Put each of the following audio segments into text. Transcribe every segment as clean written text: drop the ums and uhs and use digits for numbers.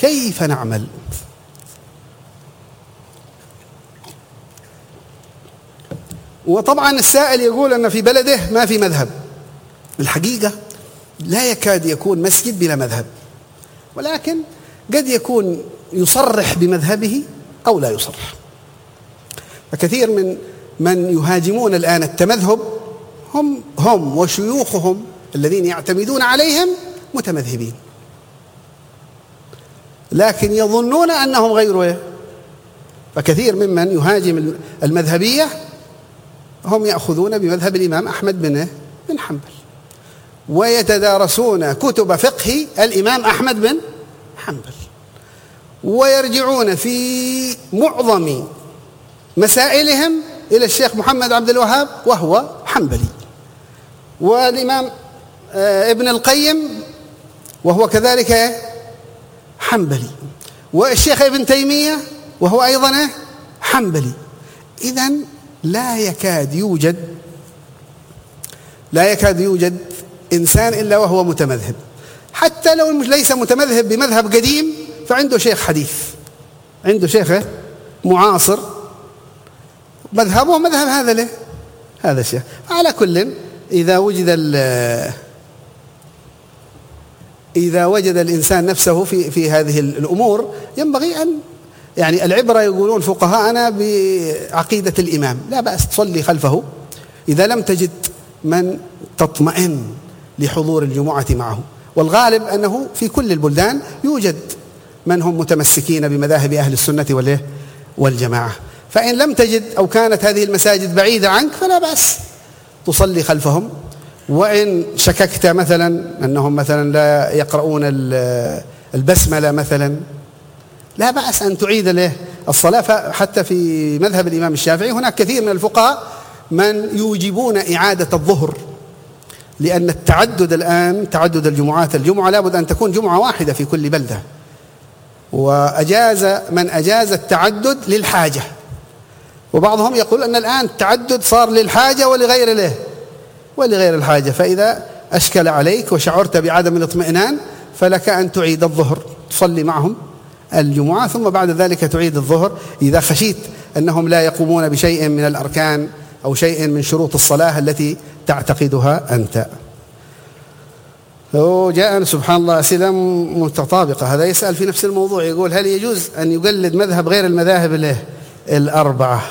كيف نعمل؟ وطبعا السائل يقول أن في بلده ما في مذهب. الحقيقة لا يكاد يكون مسجد بلا مذهب، ولكن قد يكون يصرح بمذهبه أو لا يصرح. فكثير من يهاجمون الآن التمذهب هم وشيوخهم الذين يعتمدون عليهم متمذهبين، لكن يظنون أنهم غيره. فكثير ممن يهاجم المذهبية هم يأخذون بمذهب الإمام أحمد بن حنبل، ويتدارسون كتب فقه الإمام أحمد بن حنبل، ويرجعون في معظم مسائلهم إلى الشيخ محمد عبد الوهاب وهو حنبلي، والإمام ابن القيم وهو كذلك حنبلي، والشيخ ابن تيمية وهو أيضا حنبلي. إذن لا يكاد يوجد إنسان إلا وهو متمذهب، حتى لو ليس متمذهب بمذهب قديم فعنده شيخ حديث، عنده شيخ معاصر مذهبه مذهب هذا الشيخ. على كل إذا وجد الإنسان نفسه في هذه الأمور ينبغي أن يعني العبرة يقولون فقهاءنا بعقيدة الإمام، لا بأس تصلي خلفه إذا لم تجد من تطمئن لحضور الجمعة معه. والغالب أنه في كل البلدان يوجد من هم متمسكين بمذاهب أهل السنة والجماعة. فإن لم تجد أو كانت هذه المساجد بعيدة عنك فلا بأس تصلي خلفهم. وإن شككت مثلا أنهم مثلا لا يقرؤون البسملة مثلا لا بأس أن تعيد الصلاة. حتى في مذهب الإمام الشافعي هناك كثير من الفقهاء من يوجبون إعادة الظهر، لأن التعدد الآن تعدد الجمعة لابد أن تكون جمعة واحدة في كل بلدة، وأجاز من أجاز التعدد للحاجة، وبعضهم يقول أن الآن التعدد صار للحاجة ولغير الحاجة. فإذا أشكل عليك وشعرت بعدم الاطمئنان فلك أن تعيد الظهر، تصلي معهم الجمعة ثم بعد ذلك تعيد الظهر إذا خشيت أنهم لا يقومون بشيء من الأركان أو شيء من شروط الصلاة التي تعتقدها أنت. جاء سبحان الله أسئلة متطابقة. هذا يسأل في نفس الموضوع، يقول هل يجوز أن يقلد مذهب غير المذاهب الأربعة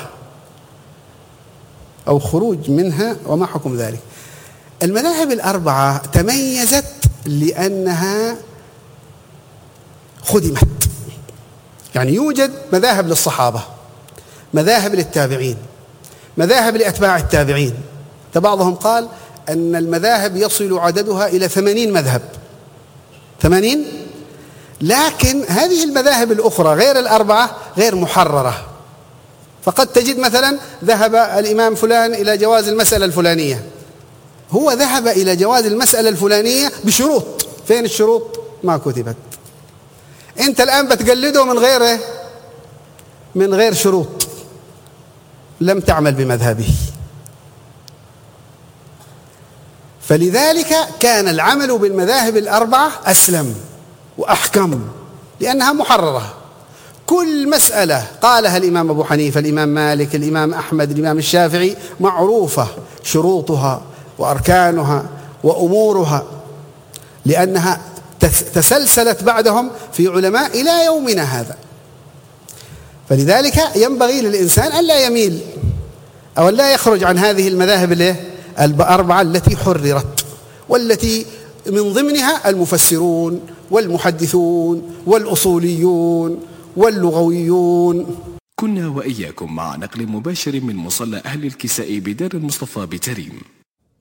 أو خروج منها وما حكم ذلك؟ المذاهب الأربعة تميزت لأنها خدمت، يعني يوجد مذاهب للصحابة، مذاهب للتابعين، مذاهب لأتباع التابعين. فبعضهم قال أن المذاهب يصل عددها إلى 80 مذهب، 80. لكن هذه المذاهب الأخرى غير الأربعة غير محررة، فقد تجد مثلا ذهب الإمام فلان إلى جواز المسألة الفلانية، هو ذهب إلى جواز المسألة الفلانية بشروط، فين الشروط؟ ما كتبت. أنت الآن بتقلده من غير شروط، لم تعمل بمذهبه. فلذلك كان العمل بالمذاهب الأربعة أسلم وأحكم لأنها محررة. كل مسألة قالها الإمام أبو حنيفة، الإمام مالك، الإمام أحمد، الإمام الشافعي، معروفة شروطها وأركانها وأمورها، لأنها تسلسلت بعدهم في علماء إلى يومنا هذا. فلذلك ينبغي للإنسان أن لا يميل أو لا يخرج عن هذه المذاهب الأربعة التي حررت، والتي من ضمنها المفسرون والمحدثون والأصوليون واللغويون. كنا وإياكم مع نقل مباشر من مصلى أهل الكساء بدار المصطفى بتريم.